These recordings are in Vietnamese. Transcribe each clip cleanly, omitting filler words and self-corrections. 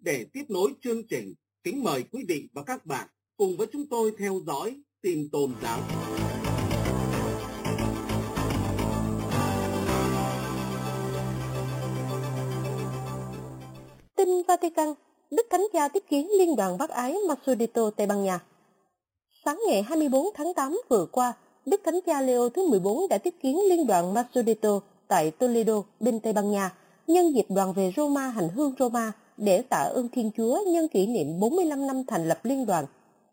Để tiếp nối chương trình, kính mời quý vị và các bạn cùng với chúng tôi theo dõi tin tôn giáo. Tin Vatican, Đức Thánh Cha tiếp kiến Liên đoàn Bác ái Massudetto, Tây Ban Nha. Sáng ngày 24 tháng 8 vừa qua, Đức Thánh Cha Leo thứ 14 đã tiếp kiến Liên đoàn Massudetto tại Toledo, bên Tây Ban Nha, nhân dịp đoàn về Roma hành hương Roma để tạ ơn Thiên Chúa nhân kỷ niệm 45 năm thành lập liên đoàn.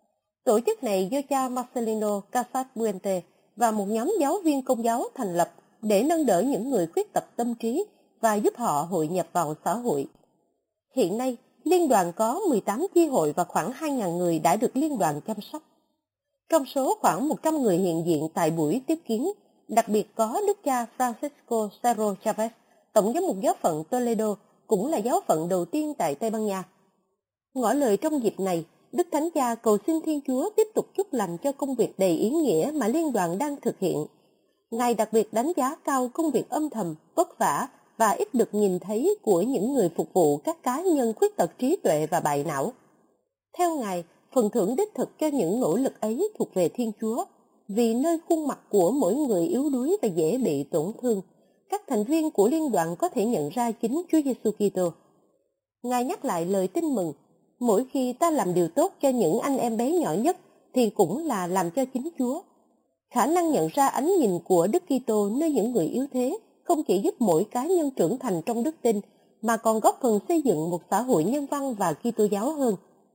Tổ chức này do cha Marcelino Casas Puente và một nhóm giáo viên Công giáo thành lập để nâng đỡ những người khuyết tật tâm trí và giúp họ hội nhập vào xã hội. Hiện nay, liên đoàn có 18 chi hội và khoảng 2.000 người đã được liên đoàn chăm sóc. Trong số khoảng 100 người hiện diện tại buổi tiếp kiến, đặc biệt có Đức cha Francisco Cerro Chavez, Tổng giám mục giáo phận Toledo, cũng là giáo phận đầu tiên tại Tây Ban Nha. Ngỏ lời trong dịp này, Đức Thánh Cha cầu xin Thiên Chúa tiếp tục chúc lành cho công việc đầy ý nghĩa mà liên đoàn đang thực hiện. Ngài đặc biệt đánh giá cao công việc âm thầm, vất vả và ít được nhìn thấy của những người phục vụ các cá nhân khuyết tật trí tuệ và bại não. Theo Ngài, phần thưởng đích thực cho những nỗ lực ấy thuộc về Thiên Chúa, vì nơi khuôn mặt của mỗi người yếu đuối và dễ bị tổn thương, các thành viên của liên đoàn có thể nhận ra chính Chúa Giêsu Kitô. Ngài nhắc lại lời tin mừng, mỗi khi ta làm điều tốt cho những anh em bé nhỏ nhất thì cũng là làm cho chính Chúa. Khả năng nhận ra ánh nhìn của Đức Kitô nơi những người yếu thế không chỉ giúp mỗi cá nhân trưởng thành trong đức tin, mà còn góp phần xây dựng một xã hội nhân văn và Kitô giáo hơn.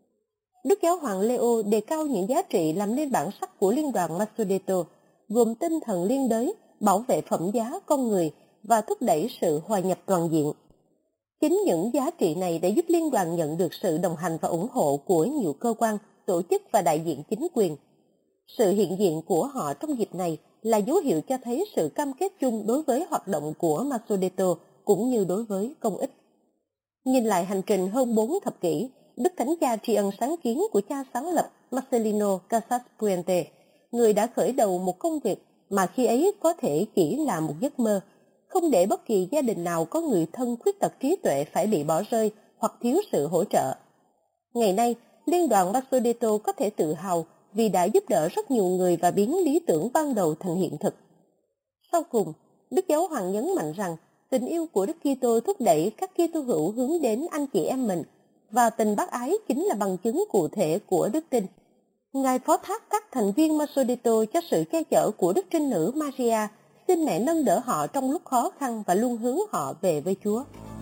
Đức Giáo hoàng Leo đề cao những giá trị làm nên bản sắc của Liên đoàn Massudetto, gồm tinh thần liên đới, bảo vệ phẩm giá con người và thúc đẩy sự hòa nhập toàn diện. Chính những giá trị này đã giúp liên đoàn nhận được sự đồng hành và ủng hộ của nhiều cơ quan, tổ chức và đại diện chính quyền. Sự hiện diện của họ trong dịp này là dấu hiệu cho thấy sự cam kết chung đối với hoạt động của Massudetto cũng như đối với công ích. Nhìn lại hành trình hơn 4 thập kỷ, Đức Thánh Cha tri ân sáng kiến của cha sáng lập Marcelino Casas Puente, người đã khởi đầu một công việc mà khi ấy có thể chỉ là một giấc mơ, không để bất kỳ gia đình nào có người thân khuyết tật trí tuệ phải bị bỏ rơi hoặc thiếu sự hỗ trợ. Ngày nay, Liên đoàn Massudetto có thể tự hào vì đã giúp đỡ rất nhiều người và biến lý tưởng ban đầu thành hiện thực. Sau cùng, Đức Giáo hoàng nhấn mạnh rằng tình yêu của Đức Kitô thúc đẩy các Kitô hữu hướng đến anh chị em mình, và tình bác ái chính là bằng chứng cụ thể của đức tin. Ngài phó thác các thành viên Massudetto cho sự che chở của Đức Trinh Nữ Maria, xin mẹ nâng đỡ họ trong lúc khó khăn và luôn hướng họ về với Chúa.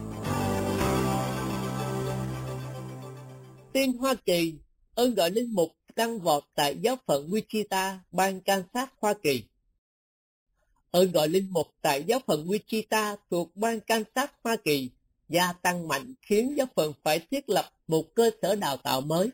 Tin Hoa Kỳ, ơn gọi linh mục tăng vọt tại giáo phận Wichita, bang Kansas, Hoa Kỳ. Ơn gọi linh mục tại giáo phận Wichita thuộc bang Kansas, Hoa Kỳ gia tăng mạnh khiến giáo phận phải thiết lập một cơ sở đào tạo mới.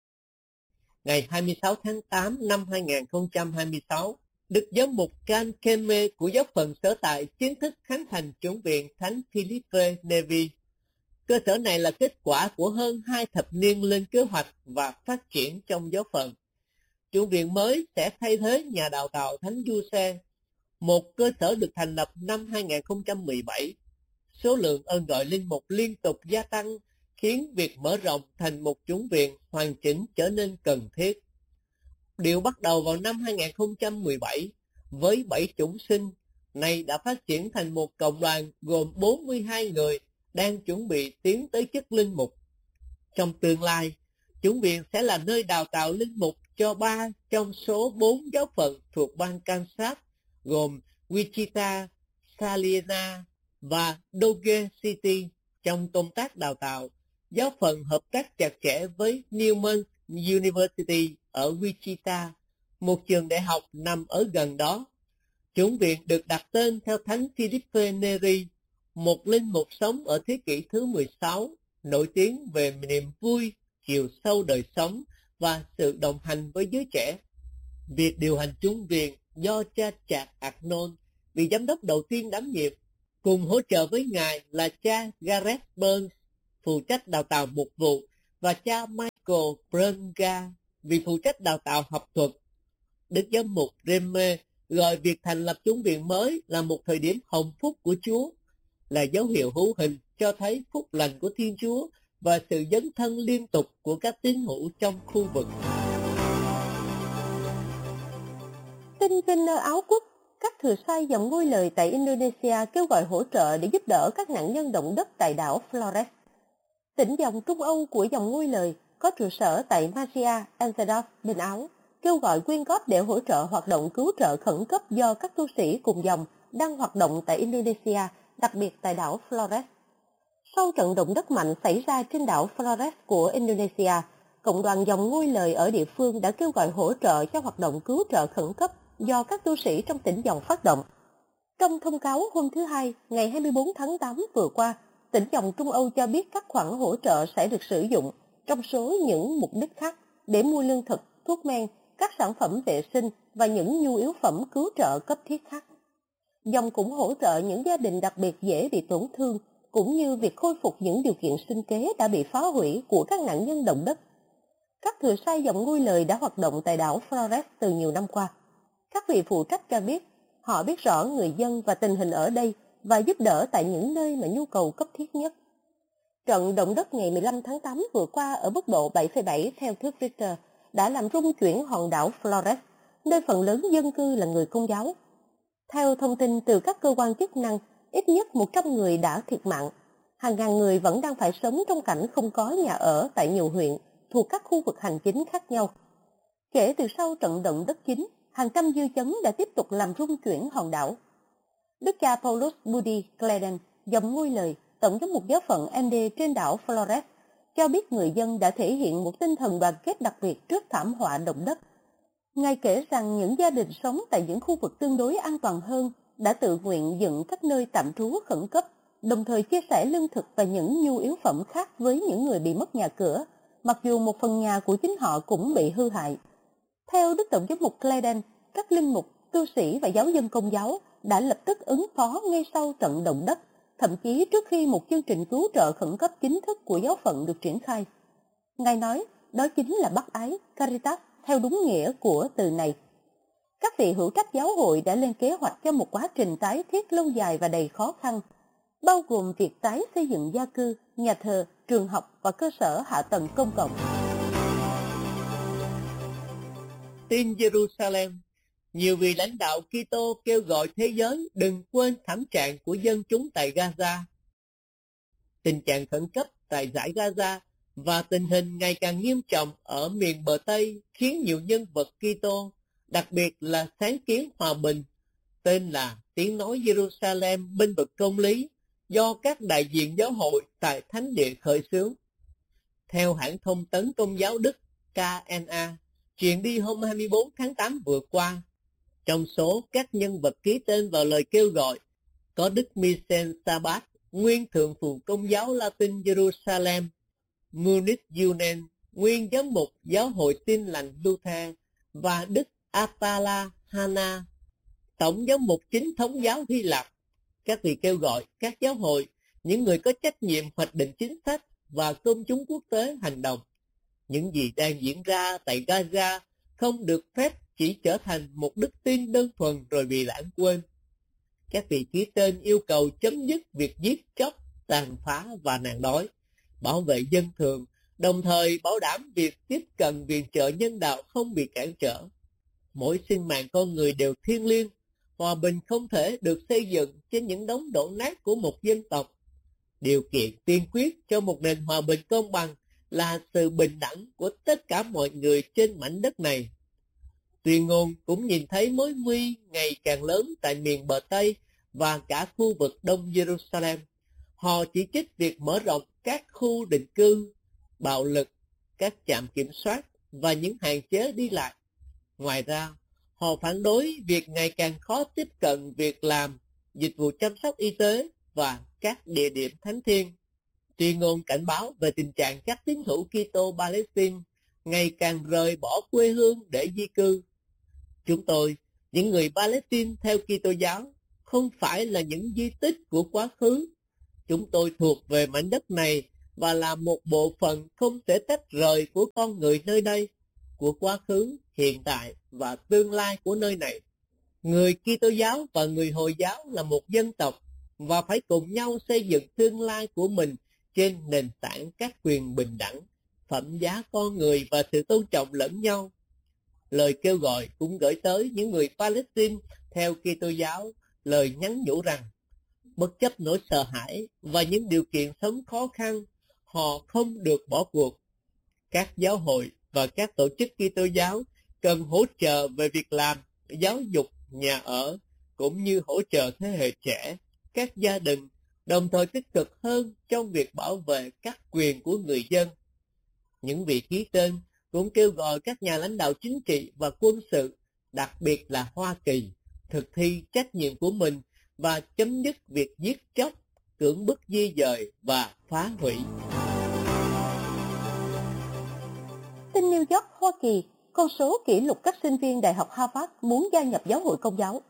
Ngày 26 tháng 8 năm 2026, Đức Giám mục Can Keme của giáo phận sở tại chính thức khánh thành chủng viện Thánh Philippe Neri. Cơ sở này là kết quả của hơn 2 thập niên lên kế hoạch và phát triển trong giáo phận. Chủng viện mới sẽ thay thế nhà đào tạo Thánh Giuse, một cơ sở được thành lập năm 2017. Số lượng ơn gọi linh mục liên tục gia tăng, khiến việc mở rộng thành một chủng viện hoàn chỉnh trở nên cần thiết. Điều bắt đầu vào năm 2017 với 7 chủng sinh, nay đã phát triển thành một cộng đoàn gồm 42 người đang chuẩn bị tiến tới chức linh mục. Trong tương lai, chủng viện sẽ là nơi đào tạo linh mục cho 3 trong số 4 giáo phận thuộc bang Kansas, gồm Wichita, Salina và Dodge City. Trong công tác đào tạo, giáo phận hợp tác chặt chẽ với Newman University ở Wichita, một trường đại học nằm ở gần đó. Chủng viện được đặt tên theo Thánh Philippe Neri, một linh mục sống ở thế kỷ thứ 16, nổi tiếng về niềm vui, chiều sâu đời sống và sự đồng hành với giới trẻ. Việc điều hành chủng viện do cha Chad Agnon, vị giám đốc đầu tiên đảm nhiệm, cùng hỗ trợ với ngài là cha Gareth Burns, phụ trách đào tạo mục vụ, và cha Michael Brunga, vị phụ trách đào tạo học thuật. Đức Giám mục Remme gọi việc thành lập chủng viện mới là một thời điểm hồng phúc của Chúa, là dấu hiệu hữu hình cho thấy phúc lành của Thiên Chúa và sự dấn thân liên tục của các tín hữu trong khu vực. Tin Vinner Áo Quốc, các thừa sai dòng ngôi lời tại Indonesia kêu gọi hỗ trợ để giúp đỡ các nạn nhân động đất tại đảo Flores. Tỉnh dòng Trung Âu của dòng ngôi lời có trụ sở tại Malaysia, Amsterdam, bên Áo, kêu gọi quyên góp để hỗ trợ hoạt động cứu trợ khẩn cấp do các tu sĩ cùng dòng đang hoạt động tại Indonesia, đặc biệt tại đảo Flores. Sau trận động đất mạnh xảy ra trên đảo Flores của Indonesia, cộng đoàn dòng ngôi lời ở địa phương đã kêu gọi hỗ trợ cho hoạt động cứu trợ khẩn cấp do các tu sĩ trong tỉnh dòng phát động. Trong thông cáo hôm thứ Hai, ngày 24 tháng 8 vừa qua, tỉnh dòng Trung Âu cho biết các khoản hỗ trợ sẽ được sử dụng trong số những mục đích khác để mua lương thực, thuốc men, các sản phẩm vệ sinh và những nhu yếu phẩm cứu trợ cấp thiết khác. Dòng cũng hỗ trợ những gia đình đặc biệt dễ bị tổn thương, cũng như việc khôi phục những điều kiện sinh kế đã bị phá hủy của các nạn nhân động đất. Các thừa sai dòng ngôi lời đã hoạt động tại đảo Flores từ nhiều năm qua. Các vị phụ trách cho biết, họ biết rõ người dân và tình hình ở đây và giúp đỡ tại những nơi mà nhu cầu cấp thiết nhất. Trận động đất ngày 15 tháng 8 vừa qua ở mức độ 7,7 theo thước Richter đã làm rung chuyển hòn đảo Flores, nơi phần lớn dân cư là người Công giáo. Theo thông tin từ các cơ quan chức năng, ít nhất 100 người đã thiệt mạng. Hàng ngàn người vẫn đang phải sống trong cảnh không có nhà ở tại nhiều huyện thuộc các khu vực hành chính khác nhau. Kể từ sau trận động đất chính, hàng trăm dư chấn đã tiếp tục làm rung chuyển hòn đảo. Đức cha Paulus Budi Kleden, dòng ngôi lời, tổng giám mục giáo phận MD trên đảo Flores, cho biết người dân đã thể hiện một tinh thần đoàn kết đặc biệt trước thảm họa động đất. Ngài kể rằng những gia đình sống tại những khu vực tương đối an toàn hơn đã tự nguyện dựng các nơi tạm trú khẩn cấp, đồng thời chia sẻ lương thực và những nhu yếu phẩm khác với những người bị mất nhà cửa, mặc dù một phần nhà của chính họ cũng bị hư hại. Theo Đức Tổng giám mục Kleden, các linh mục, tu sĩ và giáo dân Công giáo đã lập tức ứng phó ngay sau trận động đất, thậm chí trước khi một chương trình cứu trợ khẩn cấp chính thức của giáo phận được triển khai. Ngài nói, đó chính là bác ái, Caritas, theo đúng nghĩa của từ này. Các vị hữu trách giáo hội đã lên kế hoạch cho một quá trình tái thiết lâu dài và đầy khó khăn, bao gồm việc tái xây dựng gia cư, nhà thờ, trường học và cơ sở hạ tầng công cộng. Tin Jerusalem, nhiều vị lãnh đạo Kitô kêu gọi thế giới đừng quên thảm trạng của dân chúng tại Gaza. Tình trạng khẩn cấp tại dải Gaza và tình hình ngày càng nghiêm trọng ở miền bờ Tây khiến nhiều nhân vật Kitô, đặc biệt là sáng kiến hòa bình, tên là Tiếng nói Jerusalem bênh vực công lý, do các đại diện giáo hội tại Thánh địa khởi xướng. Theo hãng thông tấn Công giáo Đức KNA, truyền đi hôm 24 tháng 8 vừa qua, trong số các nhân vật ký tên vào lời kêu gọi, có Đức Michel Sabat, nguyên thượng phụ Công giáo Latin Jerusalem, Munich Yunen, nguyên giám mục Giáo hội Tin lành Luther, và Đức Atala Hana, tổng giám mục chính thống giáo Hy Lạp. Các vị kêu gọi các giáo hội, những người có trách nhiệm hoạch định chính sách và công chúng quốc tế hành động. Những gì đang diễn ra tại Gaza không được phép chỉ trở thành một đức tin đơn thuần rồi bị lãng quên. Các vị ký tên yêu cầu chấm dứt việc giết chóc, tàn phá và nạn đói, bảo vệ dân thường, đồng thời bảo đảm việc tiếp cận viện trợ nhân đạo không bị cản trở. Mỗi sinh mạng con người đều thiêng liêng, hòa bình không thể được xây dựng trên những đống đổ nát của một dân tộc. Điều kiện tiên quyết cho một nền hòa bình công bằng là sự bình đẳng của tất cả mọi người trên mảnh đất này. Tuyên ngôn cũng nhìn thấy mối nguy ngày càng lớn tại miền bờ Tây và cả khu vực Đông Jerusalem. Họ chỉ trích việc mở rộng các khu định cư, bạo lực, các trạm kiểm soát và những hạn chế đi lại. Ngoài ra, họ phản đối việc ngày càng khó tiếp cận việc làm, dịch vụ chăm sóc y tế và các địa điểm thánh thiêng. Tuyên ngôn cảnh báo về tình trạng các tín hữu Kitô Palestine ngày càng rời bỏ quê hương để di cư. Chúng tôi, những người Palestine theo Kitô giáo, không phải là những di tích của quá khứ. Chúng tôi thuộc về mảnh đất này và là một bộ phận không thể tách rời của con người nơi đây, của quá khứ, hiện tại và tương lai của nơi này. Người Kitô giáo và người Hồi giáo là một dân tộc và phải cùng nhau xây dựng tương lai của mình trên nền tảng các quyền bình đẳng, phẩm giá con người và sự tôn trọng lẫn nhau. Lời kêu gọi cũng gửi tới những người Palestine theo Kitô giáo lời nhắn nhủ rằng, bất chấp nỗi sợ hãi và những điều kiện sống khó khăn, họ không được bỏ cuộc. Các giáo hội và các tổ chức Kitô giáo cần hỗ trợ về việc làm, giáo dục, nhà ở, cũng như hỗ trợ thế hệ trẻ, các gia đình, đồng thời tích cực hơn trong việc bảo vệ các quyền của người dân. Những vị ký tên cũng kêu gọi các nhà lãnh đạo chính trị và quân sự, đặc biệt là Hoa Kỳ, thực thi trách nhiệm của mình và chấm dứt việc giết chóc, cưỡng bức di dời và phá hủy. Tin New York, Hoa Kỳ, con số kỷ lục các sinh viên Đại học Harvard muốn gia nhập giáo hội Công giáo.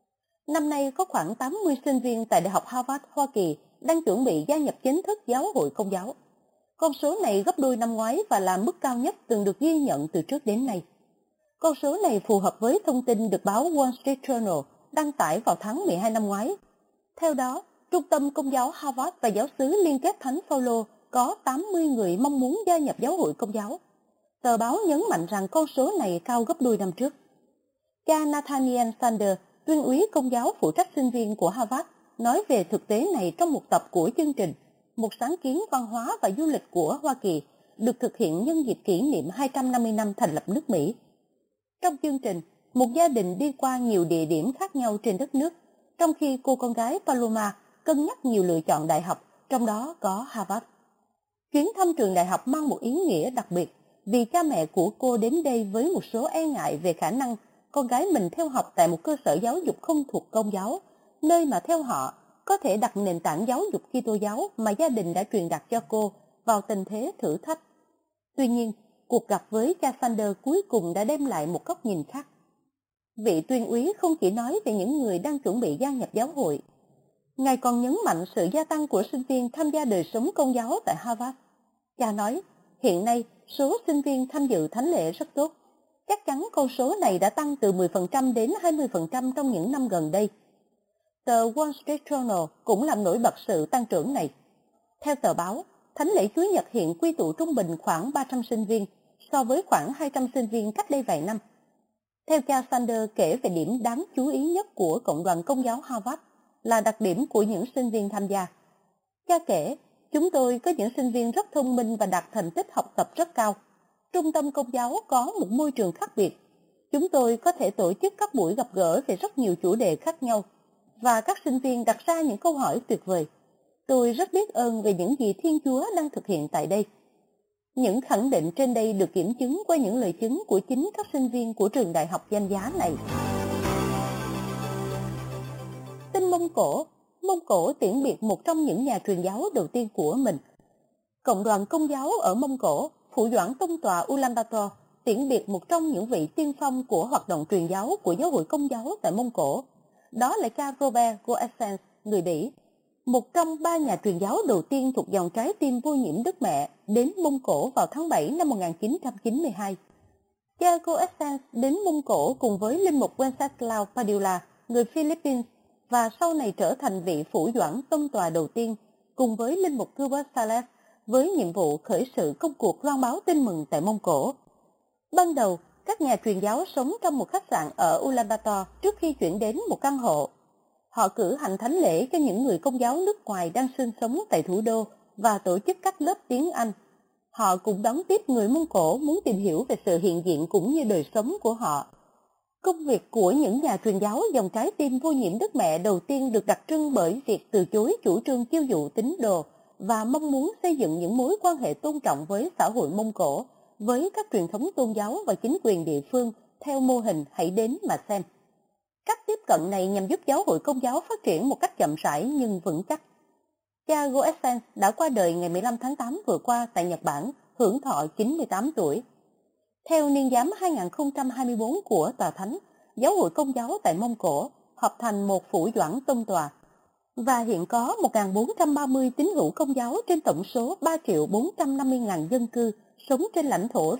Năm nay có khoảng 80 sinh viên tại Đại học Harvard, Hoa Kỳ đang chuẩn bị gia nhập chính thức giáo hội Công giáo. Con số này gấp đôi năm ngoái và là mức cao nhất từng được ghi nhận từ trước đến nay. Con số này phù hợp với thông tin được báo Wall Street Journal đăng tải vào tháng 12 năm ngoái. Theo đó, Trung tâm Công giáo Harvard và giáo xứ Liên kết Thánh Phaolô có 80 người mong muốn gia nhập giáo hội Công giáo. Tờ báo nhấn mạnh rằng con số này cao gấp đôi năm trước. Cha Nathaniel Sanders, tuyên úy Công giáo phụ trách sinh viên của Harvard, nói về thực tế này trong một tập của chương trình Một sáng kiến văn hóa và du lịch của Hoa Kỳ được thực hiện nhân dịp kỷ niệm 250 năm thành lập nước Mỹ. Trong chương trình, một gia đình đi qua nhiều địa điểm khác nhau trên đất nước, trong khi cô con gái Paloma cân nhắc nhiều lựa chọn đại học, trong đó có Harvard. Chuyến thăm trường đại học mang một ý nghĩa đặc biệt vì cha mẹ của cô đến đây với một số e ngại về khả năng con gái mình theo học tại một cơ sở giáo dục không thuộc Công giáo, nơi mà theo họ có thể đặt nền tảng giáo dục Kitô giáo mà gia đình đã truyền đạt cho cô vào tình thế thử thách. Tuy nhiên, cuộc gặp với cha Sanders cuối cùng đã đem lại một góc nhìn khác. Vị tuyên úy không chỉ nói về những người đang chuẩn bị gia nhập giáo hội, Ngài còn nhấn mạnh sự gia tăng của sinh viên tham gia đời sống Công giáo tại Harvard. Cha nói, hiện nay số sinh viên tham dự thánh lễ rất tốt. Chắc chắn con số này đã tăng từ 10% đến 20% trong những năm gần đây. Tờ Wall Street Journal cũng làm nổi bật sự tăng trưởng này. Theo tờ báo, thánh lễ Chúa Nhật hiện quy tụ trung bình khoảng 300 sinh viên, so với khoảng 200 sinh viên cách đây vài năm. Theo cha Sanders kể về điểm đáng chú ý nhất của Cộng đoàn Công giáo Harvard là đặc điểm của những sinh viên tham gia. Cha kể, chúng tôi có những sinh viên rất thông minh và đạt thành tích học tập rất cao. Trung tâm Công giáo có một môi trường khác biệt. Chúng tôi có thể tổ chức các buổi gặp gỡ về rất nhiều chủ đề khác nhau, và các sinh viên đặt ra những câu hỏi tuyệt vời. Tôi rất biết ơn về những gì Thiên Chúa đang thực hiện tại đây. Những khẳng định trên đây được kiểm chứng qua những lời chứng của chính các sinh viên của trường đại học danh giá này. Tin Mông Cổ tiễn biệt một trong những nhà truyền giáo đầu tiên của mình. Cộng đoàn Công giáo ở Mông Cổ, Phủ Doãn Tông Tọa Ulaanbaatar, tiễn biệt một trong những vị tiên phong của hoạt động truyền giáo của giáo hội Công giáo tại Mông Cổ. Đó là cha Robert Goesens, người Bỉ, một trong 3 nhà truyền giáo đầu tiên thuộc dòng trái tim vô nhiễm Đức Mẹ đến Mông Cổ vào tháng 7 năm 1992. Cha Goesens đến Mông Cổ cùng với linh mục Wenceslao Padilla, người Philippines, và sau này trở thành vị Phủ Doãn Tông Tọa đầu tiên, cùng với linh mục Gilbert Sales, với nhiệm vụ khởi sự công cuộc loan báo tin mừng tại Mông Cổ. Ban đầu, các nhà truyền giáo sống trong một khách sạn ở Ulaanbaatar trước khi chuyển đến một căn hộ. Họ cử hành thánh lễ cho những người Công giáo nước ngoài đang sinh sống tại thủ đô và tổ chức các lớp tiếng Anh. Họ cũng đón tiếp người Mông Cổ muốn tìm hiểu về sự hiện diện cũng như đời sống của họ. Công việc của những nhà truyền giáo dòng trái tim vô nhiễm Đức Mẹ đầu tiên được đặc trưng bởi việc từ chối chủ trương chiêu dụ tín đồ và mong muốn xây dựng những mối quan hệ tôn trọng với xã hội Mông Cổ, với các truyền thống tôn giáo và chính quyền địa phương theo mô hình hãy đến mà xem. Cách tiếp cận này nhằm giúp giáo hội Công giáo phát triển một cách chậm rãi nhưng vững chắc. Cha Goesens đã qua đời ngày 15 tháng 8 vừa qua tại Nhật Bản, hưởng thọ 98 tuổi. Theo niên giám 2024 của Tòa Thánh, giáo hội Công giáo tại Mông Cổ hợp thành một Phủ Doãn Tông Tọa, và hiện có 1.430 tín hữu Công giáo trên tổng số 3.450.000 dân cư sống trên lãnh thổ